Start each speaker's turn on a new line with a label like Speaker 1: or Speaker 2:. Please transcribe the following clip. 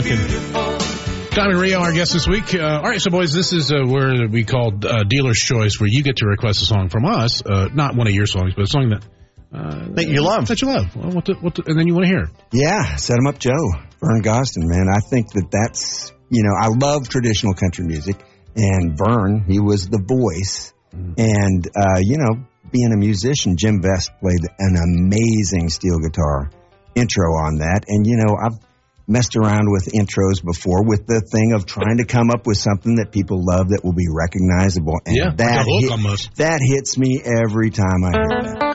Speaker 1: Tommy Rio, our guest this week. All right, so boys, this is where we call Dealer's Choice, where you get to request a song from us, not one of your songs, but a song that you love. That you love. Well, and then you want to hear.
Speaker 2: Yeah, Set 'em Up Joe, Vern Gosdin, man. I think that's, I love traditional country music, and Vern, he was the voice. And, being a musician, Jim Vest played an amazing steel guitar intro on that. And, I've messed around with intros before with the thing of trying to come up with something that people love that will be recognizable. And
Speaker 1: that
Speaker 2: hits me every time I hear that.